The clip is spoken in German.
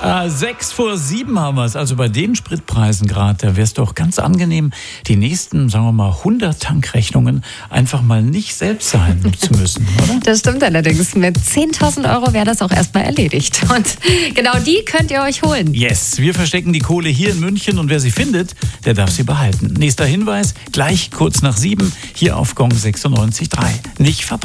6:06 haben wir es. Also bei den Spritpreisen gerade, da wäre es doch ganz angenehm, die nächsten, sagen wir mal, 100 Tankrechnungen einfach mal nicht selbst zahlen zu müssen, oder? Das stimmt allerdings. Mit 10.000 € wäre das auch erstmal erledigt. Und genau die könnt ihr euch holen. Yes, wir verstecken die Kohle hier in München und wer sie findet, der darf sie behalten. Nächster Hinweis, gleich kurz nach 7, hier auf Gong 96.3. Nicht verpassen.